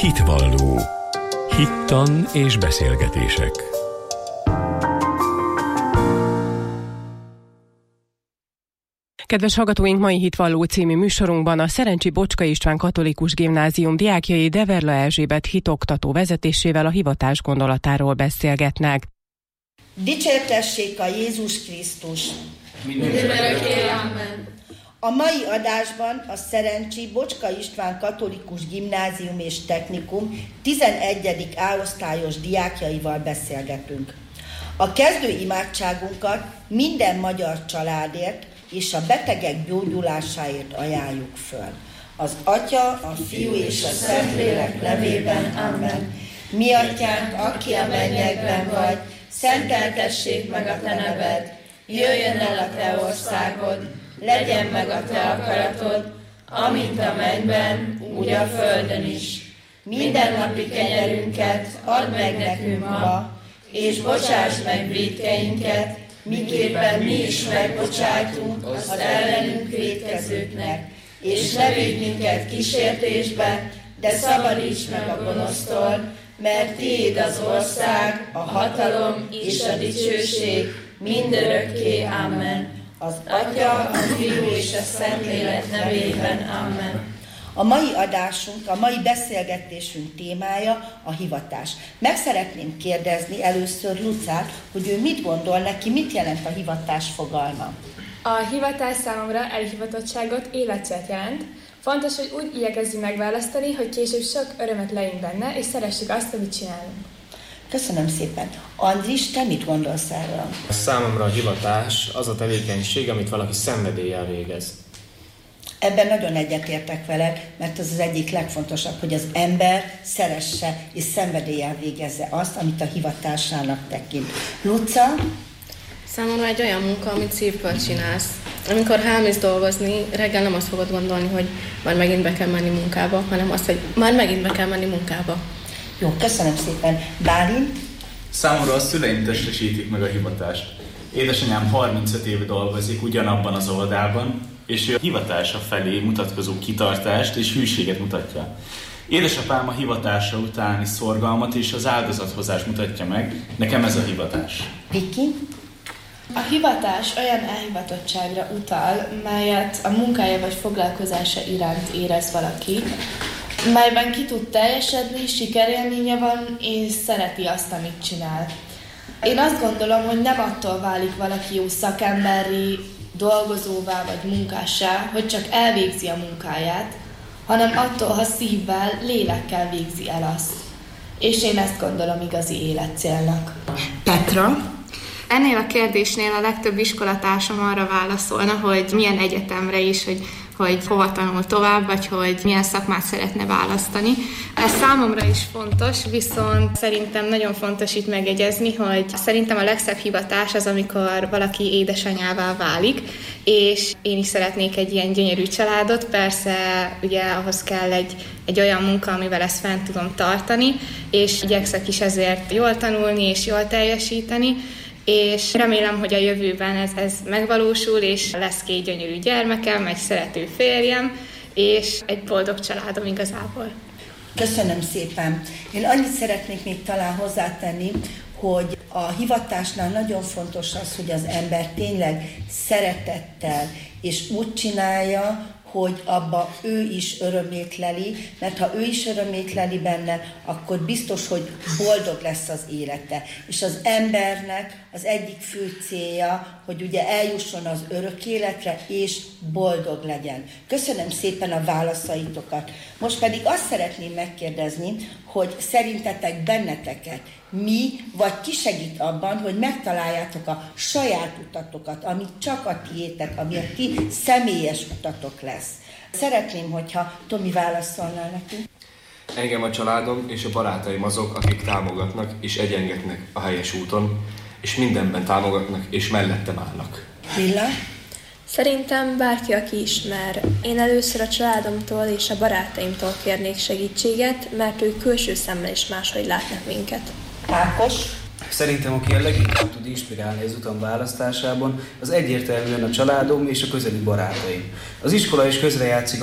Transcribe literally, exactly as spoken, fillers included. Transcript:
Hitvalló. Hittan és beszélgetések. Kedves hallgatóink, mai Hitvalló című műsorunkban a Szerencsi Bocska István Katolikus Gimnázium diákjai Deverla Erzsébet hitoktató vezetésével a hivatás gondolatáról beszélgetnek. Dicsértessék a Jézus Krisztus! Mindörökké, amen! A mai adásban a Szerencsi Bocska István Katolikus Gimnázium és Technikum tizenegyedik A-osztályos diákjaival beszélgetünk. A kezdő imádságunkat minden magyar családért és a betegek gyógyulásáért ajánljuk föl. Az Atya, a Fiú és a Szentlélek nevében, amen. Mi atyánk, aki a mennyekben vagy, szenteltessék meg a te neved, jöjjön el a te országod, legyen meg a te akaratod, amint a mennyben, úgy a földön is. Mindennapi kenyerünket add meg nekünk ma, és bocsáss meg vétkeinket, miképpen mi is megbocsájtunk az ellenünk vétkezőknek, és ne védj minket kísértésbe, de szabadíts meg a gonosztól, mert tiéd az ország, a hatalom és a dicsőség mindörökké, amen. Az Atya, a Fiú és a Szentlélek nevében, amen. A mai adásunk, a mai beszélgetésünk témája a hivatás. Meg szeretném kérdezni először Lucát, hogy ő mit gondol neki, mit jelent a hivatás fogalma. A hivatás számomra elhivatottságot, életcélt jelent. Fontos, hogy úgy igyekezzünk megválasztani, hogy később sok örömet lejünk benne, és szeressük azt, amit csinálunk. Köszönöm szépen. Andris, te mit gondolsz erről? Számomra a hivatás az a tevékenység, amit valaki szenvedéllyel végez. Ebben nagyon egyetértek veled, mert az az egyik legfontosabb, hogy az ember szeresse és szenvedéllyel végezze azt, amit a hivatásának tekint. Luca? Számomra egy olyan munka, amit szívből csinálsz. Amikor elmész dolgozni, reggel nem azt fogod gondolni, hogy már megint be kell menni munkába, hanem azt, hogy már megint be kell menni munkába. Jó, köszönöm szépen. Bálint? Számomra a szüleim testesítik meg a hivatást. Édesanyám harmincöt éve dolgozik ugyanabban az oldalban, és ő a hivatása felé mutatkozó kitartást és hűséget mutatja. Édesapám a hivatása utáni szorgalmat és az áldozathozást mutatja meg. Nekem ez a hivatás. Viki? A hivatás olyan elhivatottságra utal, melyet a munkája vagy foglalkozása iránt érez valaki, melyben ki tud teljesedni, sikerélménye van, és szereti azt, amit csinál. Én azt gondolom, hogy nem attól válik valaki jó szakemberré, dolgozóvá vagy munkássá, hogy csak elvégzi a munkáját, hanem attól, ha szívvel, lélekkel végzi el azt. És én ezt gondolom igazi életcélnak. Petra? Ennél a kérdésnél a legtöbb iskolatársam arra válaszolna, hogy milyen egyetemre is, hogy, hogy hova tanul tovább, vagy hogy milyen szakmát szeretne választani. Ez számomra is fontos, viszont szerintem nagyon fontos itt megjegyezni, hogy szerintem a legszebb hivatás az, amikor valaki édesanyává válik, és én is szeretnék egy ilyen gyönyörű családot. Persze ugye ahhoz kell egy, egy olyan munka, amivel ezt fent tudom tartani, és igyekszek is ezért jól tanulni és jól teljesíteni, és remélem, hogy a jövőben ez, ez megvalósul, és lesz két gyönyörű gyermekem, egy szerető férjem, és egy boldog családom igazából. Köszönöm szépen. Én annyit szeretnék még talán hozzátenni, hogy a hivatásnál nagyon fontos az, hogy az ember tényleg szeretettel és úgy csinálja, hogy abba ő is örömét leli, mert ha ő is örömét leli benne, akkor biztos, hogy boldog lesz az élete. És az embernek az egyik fő célja, hogy ugye eljusson az örök életre, és boldog legyen. Köszönöm szépen a válaszaitokat. Most pedig azt szeretném megkérdezni, hogy szerintetek benneteket mi, vagy ki segít abban, hogy megtaláljátok a saját utatokat, ami csak a tiétek, ami a ti személyes utatok lesz. Szeretném, hogyha Tomi válaszolnál nekünk. Engem a családom és a barátaim azok, akik támogatnak és egyengetnek a helyes úton, és mindenben támogatnak és mellettem állnak. Lilla? Szerintem bárki, aki ismer. Én először a családomtól és a barátaimtól kérnék segítséget, mert ők külső szemmel is máshogy látnak minket. Ákos? Szerintem, aki a leginkább tud inspirálni az utam választásában, az egyértelműen a családom és a közeli barátaim. Az iskola is közrejátszik